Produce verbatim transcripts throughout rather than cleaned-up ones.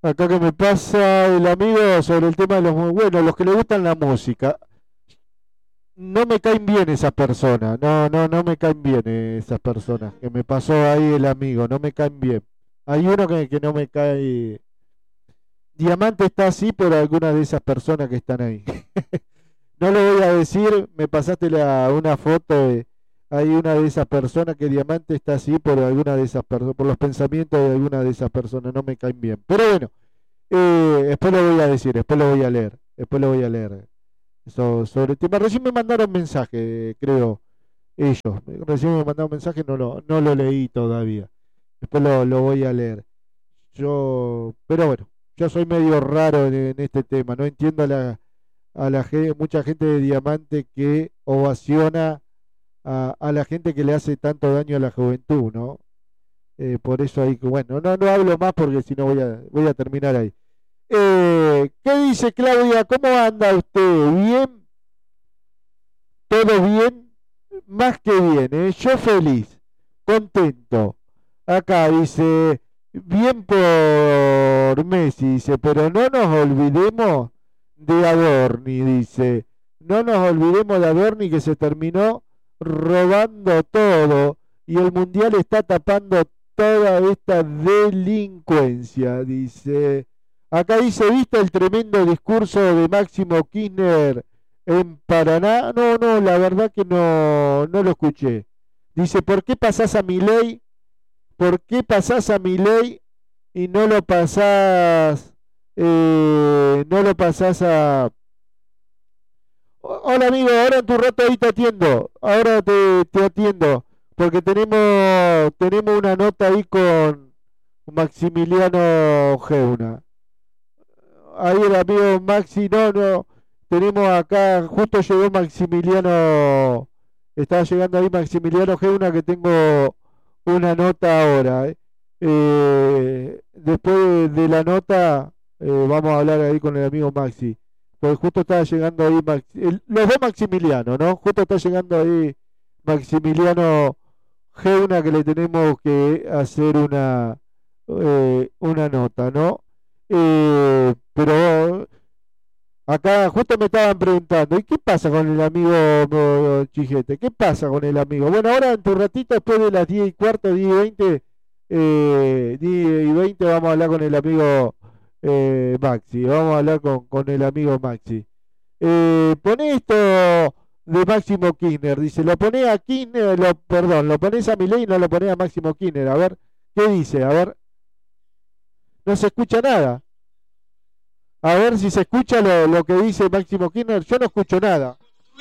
Acá que me pasa el amigo sobre el tema de los... Bueno, los que le gustan la música. No me caen bien esas personas. No, no, no me caen bien eh, esas personas. Que me pasó ahí el amigo. No me caen bien. Hay uno que, que no me cae... Diamante está así por algunas de esas personas que están ahí. No lo voy a decir, me pasaste la, una foto de, hay una de esas personas que Diamante está así por alguna de esas personas, por los pensamientos de alguna de esas personas, no me caen bien. Pero bueno, eh, después lo voy a decir, después lo voy a leer, después lo voy a leer. So, sobre el tema, recién me mandaron mensaje, creo, ellos. Recién me mandaron mensaje, no lo, no lo leí todavía. Después lo, lo voy a leer. Yo, pero bueno, yo soy medio raro en, en este tema, no entiendo a la a la gente, mucha gente de Diamante que ovaciona a, a la gente que le hace tanto daño a la juventud, ¿no? Eh, por eso ahí, bueno, no, no hablo más porque si no voy a, voy a terminar ahí. Eh, ¿qué dice Claudia? ¿Cómo anda usted? ¿Bien? ¿Todo bien? Más que bien, ¿eh? Yo feliz, contento. Acá dice, bien por Messi, dice, pero no nos olvidemos de Adorni, dice. No nos olvidemos de Adorni que se terminó robando todo y el Mundial está tapando toda esta delincuencia, dice. Acá dice, ¿viste el tremendo discurso de Máximo Kirchner en Paraná? No, no, la verdad que no, no lo escuché. Dice, ¿por qué pasás a Milei? ¿Por qué pasás a Milei y no lo pasás, eh, no lo pasás a... Hola amigo, ahora en tu rato ahí te atiendo, ahora te, te atiendo, porque tenemos, tenemos una nota ahí con Maximiliano Geuna. Ahí el amigo Maxi, no, no, tenemos acá, justo llegó Maximiliano, estaba llegando ahí Maximiliano Geuna que tengo una nota ahora. Eh. Eh, después de, de la nota eh, vamos a hablar ahí con el amigo Maxi. Porque justo está llegando ahí Max, el, los dos Maximiliano, ¿no? Justo está llegando ahí Maximiliano Geuna que le tenemos que hacer una eh, una nota, ¿no? Eh, pero acá justo me estaban preguntando, ¿y qué pasa con el amigo eh, Chijete? ¿Qué pasa con el amigo? Bueno, ahora en tu ratito, después de las diez y cuarto, diez y veinte, eh, diez y veinte, vamos a hablar con el amigo eh, Maxi. Vamos a hablar con, con el amigo Maxi. Eh, pone esto de Máximo Kirchner. Dice, lo pone a Kirchner, lo, perdón, lo pones a Milei y no lo pones a Máximo Kirchner. A ver, ¿qué dice? A ver, no se escucha nada. A ver si se escucha lo, lo que dice Máximo Kirchner. Yo no escucho nada.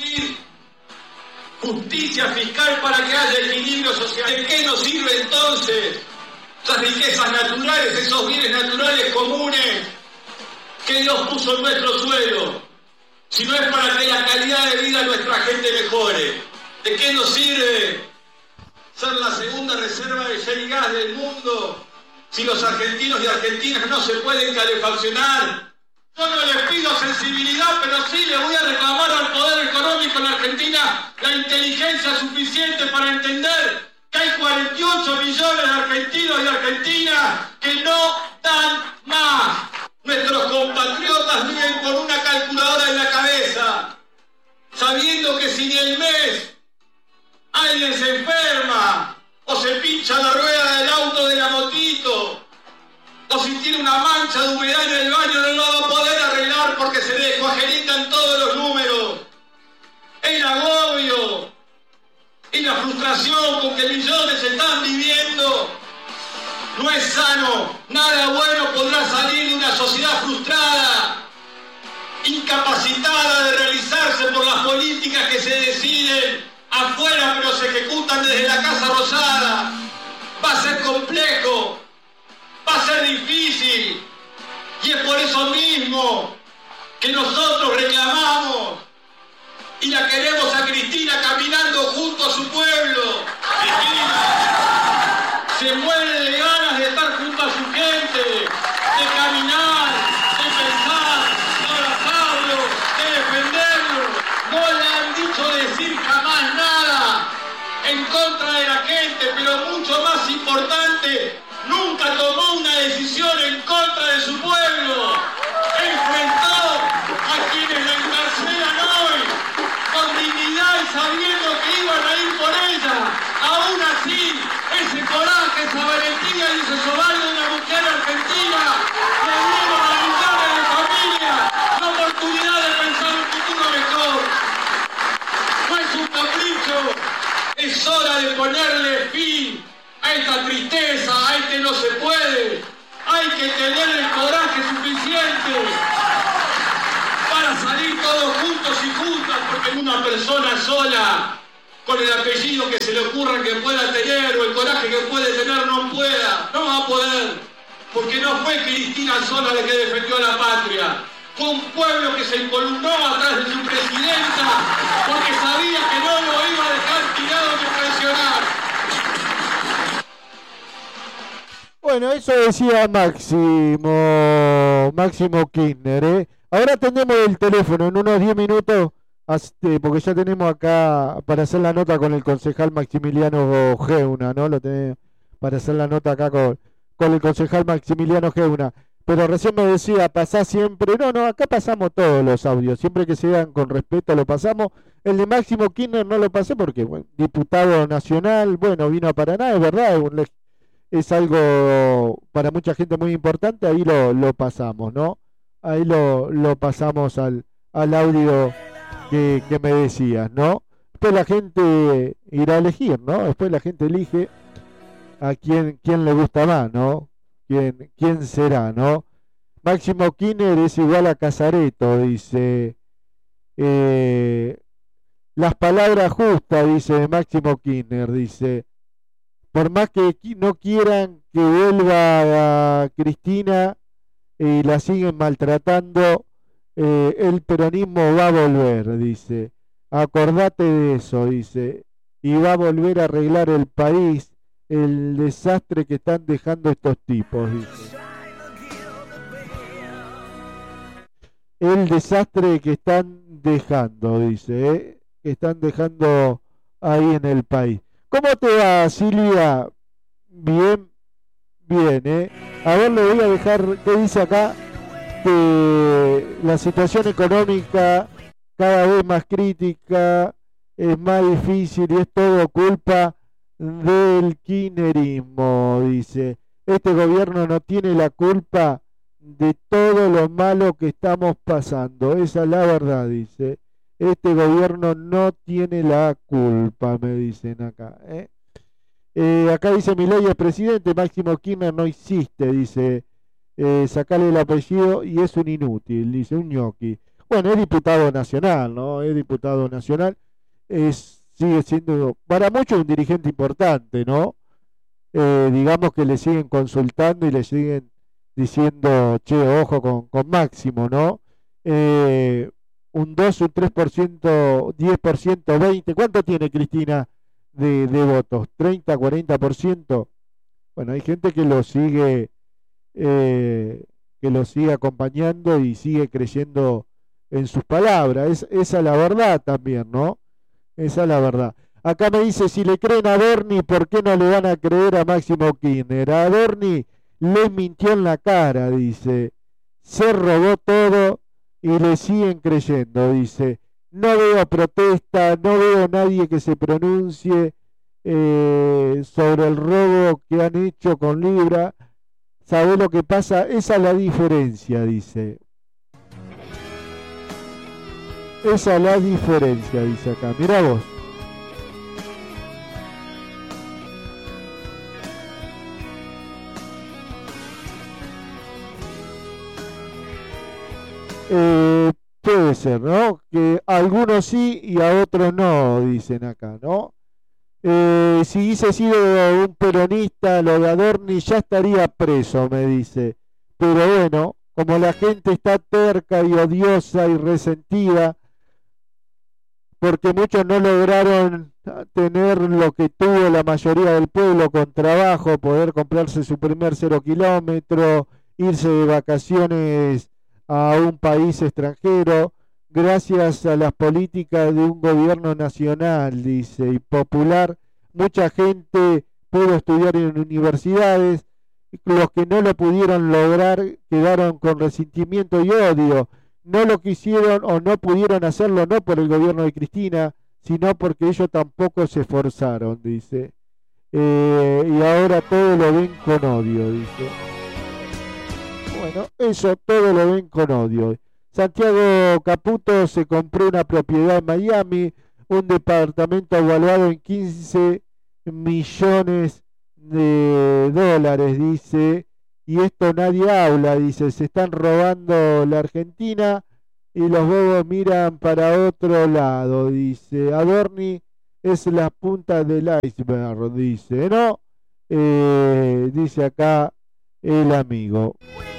Justicia fiscal para que haya equilibrio social. ¿De qué nos sirve entonces esas riquezas naturales, esos bienes naturales comunes que Dios puso en nuestro suelo? Si no es para que la calidad de vida de nuestra gente mejore. ¿De qué nos sirve ser la segunda reserva de shale gas del mundo si los argentinos y argentinas no se pueden calefaccionar? Yo no les pido sensibilidad, pero sí le voy a reclamar al poder económico en Argentina la inteligencia suficiente para entender que hay cuarenta y ocho millones de argentinos y argentinas que no dan más. Nuestros compatriotas viven con una calculadora en la cabeza, sabiendo que si en el mes alguien se enferma o se pincha la rueda del auto de la motito, o si tiene una mancha de humedad en el baño, no lo va a poder arreglar porque se le descuajeritan todos los números. El agobio y la frustración con que millones están viviendo no es sano. Nada bueno podrá salir de una sociedad frustrada, incapacitada de realizarse por las políticas que se deciden afuera pero se ejecutan desde la Casa Rosada. Va a ser complejo. Va a ser difícil y es por eso mismo que nosotros reclamamos y la queremos a Cristina caminando junto a su pueblo. Cristina se muere de ganas de estar junto a su gente, de caminar, de pensar, de abrazarlo, de defenderlo. No le han dicho decir jamás nada en contra de la gente, pero mucho más importante, nunca tomó una decisión en contra de su pueblo. tener el coraje suficiente para salir todos juntos y juntas, porque una persona sola, con el apellido que se le ocurra que pueda tener o el coraje que puede tener, no pueda, no va a poder, porque no fue Cristina sola la que defendió a la patria, fue un pueblo que se incolumnó atrás de su presidenta porque sabía que no lo iba a dejar tirado ni traicionar. Bueno, eso decía Máximo, Máximo Kirchner, ¿eh? Ahora atendemos el teléfono en unos diez minutos, porque ya tenemos acá para hacer la nota con el concejal Maximiliano Geuna, ¿no? Lo tenemos para hacer la nota acá con, con el concejal Maximiliano Geuna. Pero recién me decía, pasá siempre. No, no, acá pasamos todos los audios. Siempre que sean con respeto lo pasamos. El de Máximo Kirchner no lo pasé porque, bueno, diputado nacional, bueno, vino a Paraná, es verdad, es, un, es algo para mucha gente muy importante. Ahí lo, lo pasamos, ¿no? Ahí lo, lo pasamos al, al audio que, que me decías, ¿no? Después la gente irá a elegir, ¿no? Después la gente elige a quién, quién le gusta más, ¿no? ¿Quién, quién será, no? Máximo Kirchner es igual a Casareto, dice. Eh, las palabras justas, dice Máximo Kirchner, dice. Por más que no quieran que vuelva a Cristina y la siguen maltratando, eh, el peronismo va a volver, dice. Acordate de eso, dice. Y va a volver a arreglar el país. El desastre que están dejando estos tipos, dice. El desastre que están dejando, dice, ¿eh? Que están dejando ahí en el país. ¿Cómo te va, Silvia? Bien, bien, ¿eh? A ver, le voy a dejar, ¿qué dice acá? Que la situación económica cada vez más crítica, es más difícil y es todo culpa del kirchnerismo, dice. Este gobierno no tiene la culpa de todo lo malo que estamos pasando, esa es la verdad, dice. Este gobierno no tiene la culpa, me dicen acá, ¿eh? Eh, acá dice Milei es presidente, Máximo Kirchner no existe, dice. Eh, sacarle el apellido y es un inútil, dice, un ñoqui. Bueno, es diputado nacional, ¿no? Es diputado nacional, es sigue siendo para muchos un dirigente importante, ¿no? Eh, digamos que le siguen consultando y le siguen diciendo, che, ojo con, con Máximo, ¿no? Eh, un dos, un tres por ciento, diez por ciento, veinte por ciento, ¿cuánto tiene Cristina de, de votos? ¿treinta, cuarenta por ciento? Bueno, hay gente que lo sigue, eh, que lo sigue acompañando y sigue creyendo en sus palabras. Es, esa es la verdad también, ¿no? Esa es la verdad. Acá me dice, si le creen a Bernie, ¿por qué no le van a creer a Máximo Kirchner? A Bernie les mintió en la cara, dice. Se robó todo y le siguen creyendo, dice. No veo protesta, no veo nadie que se pronuncie eh, sobre el robo que han hecho con Libra. ¿Sabe lo que pasa? Esa es la diferencia, dice. Esa es la diferencia, dice acá. Mirá vos. Eh, puede ser, ¿no? Que a algunos sí y a otros no, dicen acá, ¿no? Eh, si hubiese sido un peronista, lo de Adorni, ya estaría preso, me dice. Pero bueno, como la gente está terca y odiosa y resentida, porque muchos no lograron tener lo que tuvo la mayoría del pueblo con trabajo, poder comprarse su primer cero kilómetro, irse de vacaciones a un país extranjero, gracias a las políticas de un gobierno nacional, dice, y popular, mucha gente pudo estudiar en universidades, los que no lo pudieron lograr quedaron con resentimiento y odio. No lo quisieron o no pudieron hacerlo no por el gobierno de Cristina, sino porque ellos tampoco se esforzaron, dice. Eh, y ahora todo lo ven con odio, dice. Bueno, eso todo lo ven con odio. Santiago Caputo se compró una propiedad en Miami, un departamento evaluado en quince millones de dólares, dice, y esto nadie habla, dice, se están robando la Argentina y los bobos miran para otro lado, dice, Adorni es la punta del iceberg, dice, ¿no? Eh, dice acá el amigo.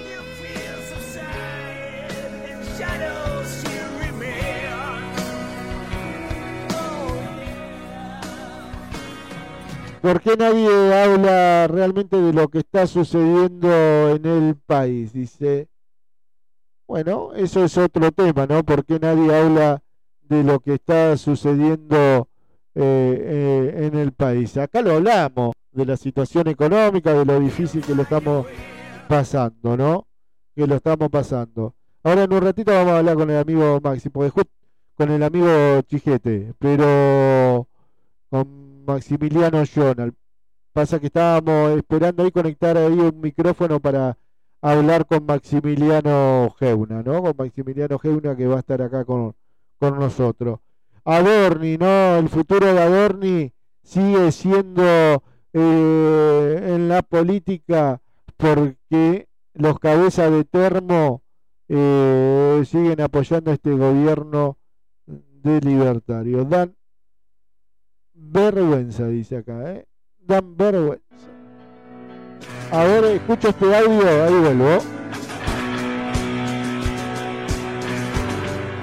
¿Por qué nadie habla realmente de lo que está sucediendo en el país? Dice, bueno, eso es otro tema, ¿no? ¿Por qué nadie habla de lo que está sucediendo eh, eh, en el país? Acá lo hablamos, de la situación económica, de lo difícil que lo estamos pasando, ¿no? Que lo estamos pasando. Ahora en un ratito vamos a hablar con el amigo Maxi, porque justo con el amigo Chijete, pero con Maximiliano Jonal. Pasa que estábamos esperando ahí conectar ahí un micrófono para hablar con Maximiliano Geuna, ¿no? Con Maximiliano Geuna que va a estar acá con, con nosotros. Adorni, ¿no? El futuro de Adorni sigue siendo eh, en la política porque los cabezas de termo eh, siguen apoyando a este gobierno de libertario. Dan vergüenza, dice acá, ¿eh? Dan vergüenza. A ver, escucho este audio, ahí vuelvo.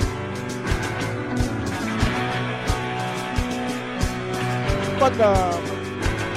¿Cuánta?